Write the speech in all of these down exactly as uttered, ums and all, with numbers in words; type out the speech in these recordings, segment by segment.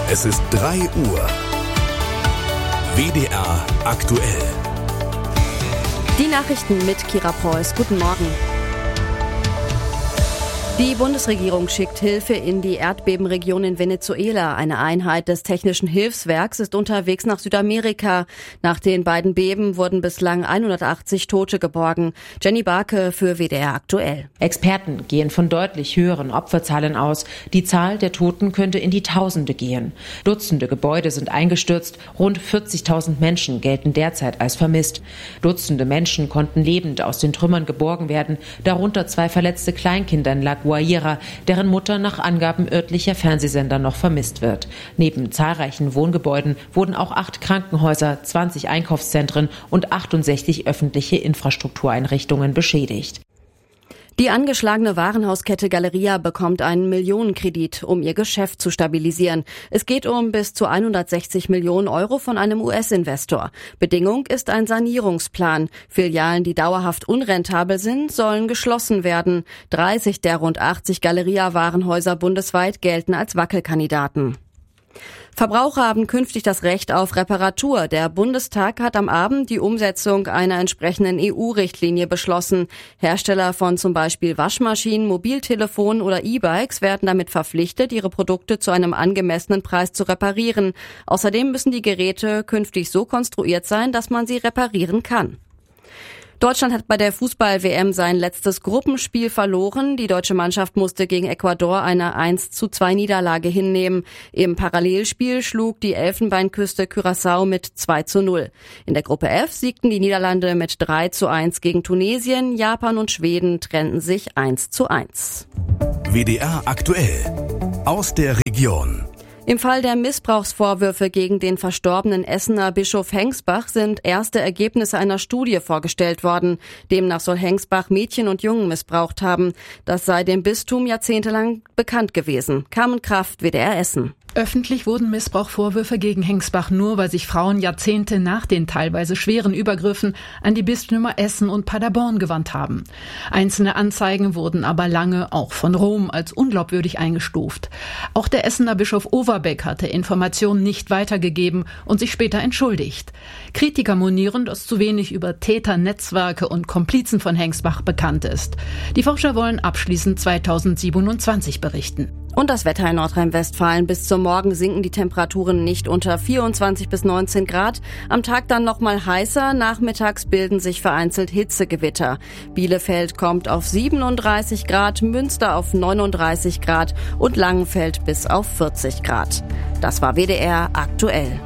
Es ist drei Uhr. W D R aktuell. Die Nachrichten mit Kira Preuß. Guten Morgen. Die Bundesregierung schickt Hilfe in die Erdbebenregion in Venezuela. Eine Einheit des Technischen Hilfswerks ist unterwegs nach Südamerika. Nach den beiden Beben wurden bislang hundertachtzig Tote geborgen. Jenny Barke für W D R aktuell. Experten gehen von deutlich höheren Opferzahlen aus. Die Zahl der Toten könnte in die Tausende gehen. Dutzende Gebäude sind eingestürzt. Rund vierzigtausend Menschen gelten derzeit als vermisst. Dutzende Menschen konnten lebend aus den Trümmern geborgen werden, darunter zwei verletzte Kleinkinder in La Guaira, deren Mutter nach Angaben örtlicher Fernsehsender noch vermisst wird. Neben zahlreichen Wohngebäuden wurden auch acht Krankenhäuser, zwanzig Einkaufszentren und achtundsechzig öffentliche Infrastruktureinrichtungen beschädigt. Die angeschlagene Warenhauskette Galeria bekommt einen Millionenkredit, um ihr Geschäft zu stabilisieren. Es geht um bis zu hundertsechzig Millionen Euro von einem U S-Investor. Bedingung ist ein Sanierungsplan. Filialen, die dauerhaft unrentabel sind, sollen geschlossen werden. dreißig der rund achtzig Galeria-Warenhäuser bundesweit gelten als Wackelkandidaten. Verbraucher haben künftig das Recht auf Reparatur. Der Bundestag hat am Abend die Umsetzung einer entsprechenden E U-Richtlinie beschlossen. Hersteller von zum Beispiel Waschmaschinen, Mobiltelefonen oder E-Bikes werden damit verpflichtet, ihre Produkte zu einem angemessenen Preis zu reparieren. Außerdem müssen die Geräte künftig so konstruiert sein, dass man sie reparieren kann. Deutschland hat bei der Fußball-W M sein letztes Gruppenspiel verloren. Die deutsche Mannschaft musste gegen Ecuador eine eins zu zwei Niederlage hinnehmen. Im Parallelspiel schlug die Elfenbeinküste Curaçao mit zwei zu null. In der Gruppe F siegten die Niederlande mit drei zu eins gegen Tunesien. Japan und Schweden trennten sich eins zu eins. W D R aktuell. Aus der Region. Im Fall der Missbrauchsvorwürfe gegen den verstorbenen Essener Bischof Hengsbach sind erste Ergebnisse einer Studie vorgestellt worden. Demnach soll Hengsbach Mädchen und Jungen missbraucht haben. Das sei dem Bistum jahrzehntelang bekannt gewesen. Carmen Kraft, W D R Essen. Öffentlich wurden Missbrauchsvorwürfe gegen Hengsbach nur, weil sich Frauen Jahrzehnte nach den teilweise schweren Übergriffen an die Bistümer Essen und Paderborn gewandt haben. Einzelne Anzeigen wurden aber lange auch von Rom als unglaubwürdig eingestuft. Auch der Essener Bischof Overbeck hatte Informationen nicht weitergegeben und sich später entschuldigt. Kritiker monieren, dass zu wenig über Täter, Netzwerke und Komplizen von Hengsbach bekannt ist. Die Forscher wollen abschließend zweitausendsiebenundzwanzig berichten. Und das Wetter in Nordrhein-Westfalen. Bis zum Morgen sinken die Temperaturen nicht unter vierundzwanzig bis neunzehn Grad. Am Tag dann noch mal heißer. Nachmittags bilden sich vereinzelt Hitzegewitter. Bielefeld kommt auf siebenunddreißig Grad, Münster auf neununddreißig Grad und Langenfeld bis auf vierzig Grad. Das war W D R aktuell.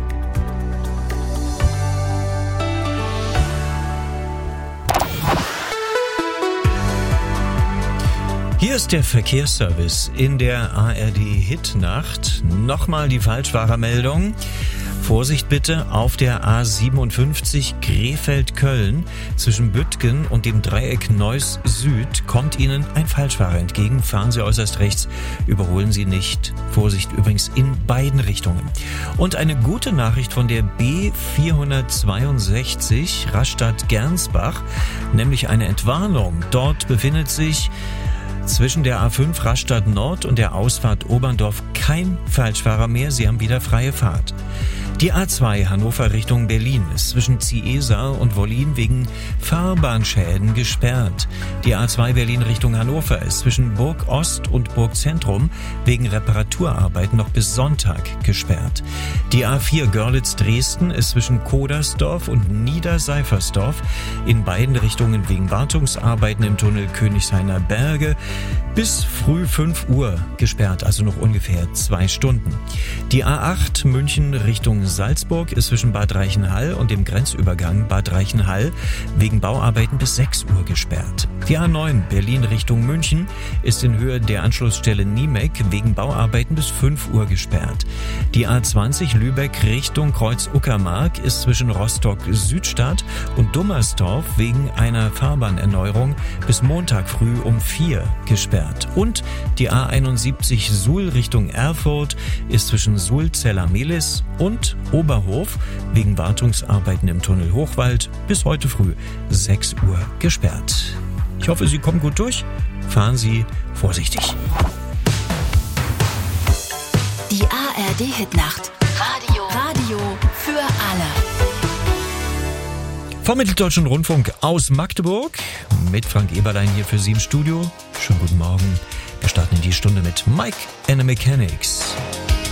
Hier ist der Verkehrsservice in der A R D-Hitnacht. Nochmal die Falschfahrermeldung. Vorsicht bitte auf der A siebenundfünfzig Krefeld-Köln. Zwischen Büttgen und dem Dreieck Neuss Süd kommt Ihnen ein Falschfahrer entgegen. Fahren Sie äußerst rechts, überholen Sie nicht. Vorsicht übrigens in beiden Richtungen. Und eine gute Nachricht von der B vierhundertzweiundsechzig Rastatt-Gernsbach, nämlich eine Entwarnung. Dort befindet sich zwischen der A fünf Rastatt Nord und der Ausfahrt Oberndorf kein Falschfahrer mehr. Sie haben wieder freie Fahrt. Die A zwei Hannover Richtung Berlin ist zwischen Ziesar und Wollin wegen Fahrbahnschäden gesperrt. Die A zwei Berlin Richtung Hannover ist zwischen Burg Ost und Burg Zentrum wegen Reparaturarbeiten noch bis Sonntag gesperrt. Die A vier Görlitz Dresden ist zwischen Kodersdorf und Niederseifersdorf in beiden Richtungen wegen Wartungsarbeiten im Tunnel Königshainer Berge bis früh fünf Uhr gesperrt, also noch ungefähr zwei Stunden. Die A acht München Richtung Salzburg ist zwischen Bad Reichenhall und dem Grenzübergang Bad Reichenhall wegen Bauarbeiten bis sechs Uhr gesperrt. Die A neun Berlin Richtung München ist in Höhe der Anschlussstelle Niemek wegen Bauarbeiten bis fünf Uhr gesperrt. Die A zwanzig Lübeck Richtung Kreuz-Uckermark ist zwischen Rostock-Südstadt und Dummersdorf wegen einer Fahrbahnerneuerung bis Montag früh um vier gesperrt. Und die A einundsiebzig Suhl Richtung Erfurt ist zwischen Suhl-Zella-Mehlis und Oberhof wegen Wartungsarbeiten im Tunnel Hochwald bis heute früh sechs Uhr gesperrt. Ich hoffe, Sie kommen gut durch. Fahren Sie vorsichtig. Die A R D-Hit-Nacht. Radio. Radio für alle. Vom Mitteldeutschen Rundfunk aus Magdeburg mit Frank Eberlein hier für Sie im Studio. Schönen guten Morgen. Wir starten in die Stunde mit Mike and the Mechanics.